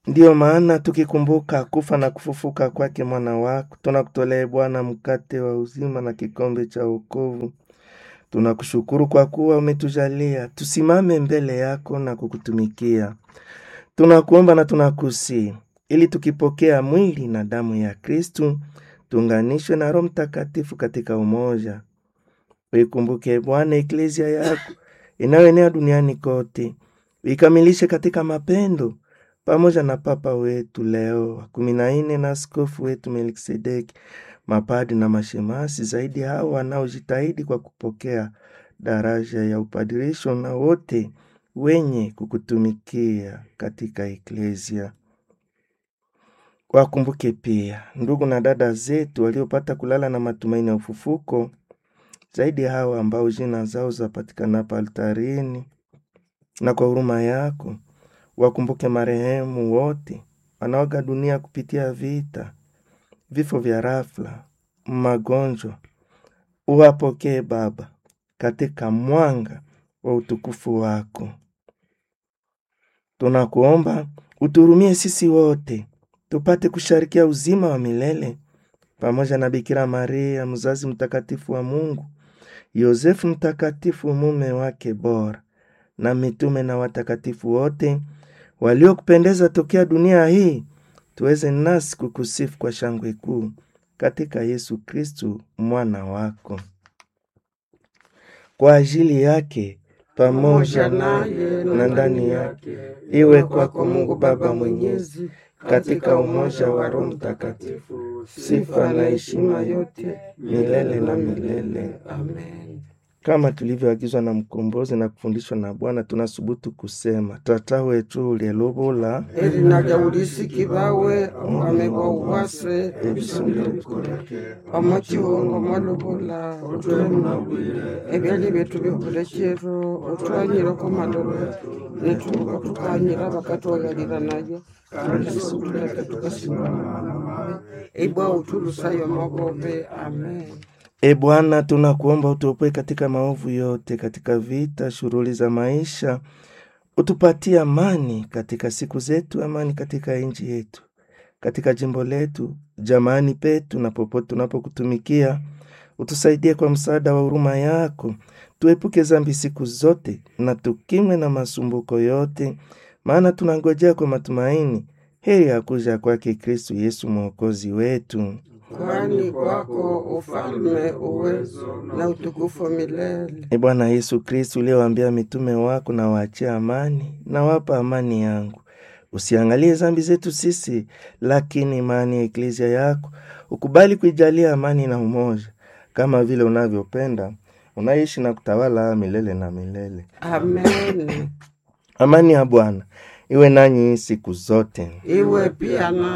Ndiyo maana tukikumbuka kufa na kufufuka kwake mwana wako, tunakutolea Bwana mkate wa uzima na kikombe cha wokovu. Tunakushukuru kwa kuwa umetujalia tusimame mbele yako na kukutumikia. Tunakuomba na tunakusihi ili tukipokea mwili na damu ya Kristu tuunganishwe na Roho Mtakatifu katika umoja. Uikumbuke Bwana eklezia yako inayoenea duniani kote, uikamilishe katika mapendo, pamoja na Papa wetu Leo wa 14 na askofu wetu Melkisedeki, mapadi na mashemasi, zaidi hao wanaojitahidi kwa kupokea daraja ya upadirisho, na wote wenye kukutumikia katika eklezia. Wakumbuke pia ndugu na dada zetu waliopata kulala na matumaini ya ufufuko, zaidi hao ambao jina zao zapatikana hapa altarini, na kwa huruma yako wakumbuke marehemu wote wanaoaga dunia kupitia vita, vifo vya rafla, magonjwa. Uwapokee Baba katika mwanga wa utukufu wako. Tunakuomba uturumie sisi wote tupate kusharikia uzima wa milele pamoja na Bikira Maria mzazi mtakatifu wa Mungu, Yosefu mtakatifu mume wake bora, na mitume na watakatifu wote waliokupendeza tokea dunia hii, tuweze nasi kukusifu kwa shangwe kuu katika Yesu Kristu mwana wako. Kwa ajili yake pamoja naye na ndani yake, iwe kwako Mungu Baba Mwenyezi, katika umoja wa Roho Mtakatifu, sifa na heshima yote milele na milele. Amen. Kama tulivyoagizwa na mkombozi na kufundishwa na Bwana, tunasubutu kusema: Tata wetu uliyelobola elinaga ulisiki bawe amegwa uwase ebisundukurake amachihongo malobola otwemnabwile ebyali betu bikurekero otwanyira ko malolo netuka tukanyira bakatwagalira nayo kandi sutuleke tukasimama ebwa utulusayo mabobe. Amen. E Bwana, tunakuomba utuopoe katika maovu yote, katika vita, shughuli za maisha. Utupatie amani katika siku zetu, amani katika nchi yetu, katika jimbo letu, jamani petu, na popote tunapokutumikia. Utusaidie kwa msaada wa huruma yako, tuepuke dhambi siku zote na tukimwe na masumbuko yote, maana tunangojea kwa matumaini heri ya kuja kwake Kristu Yesu mwokozi wetu. Kwani kwako ufalme, uwezo na utukufu milele. E Bwana Yesu Kristu, uliyewaambia mitume wako, na waachia amani, na wapa amani yangu, usiangalie dhambi zetu sisi, lakini imani ya eklezia yako. Ukubali kuijalia amani na umoja, kama vile unavyopenda, unaishi na kutawala milele na milele. Amen. Amani ya Bwana iwe nanyi siku zote. Iwe pia na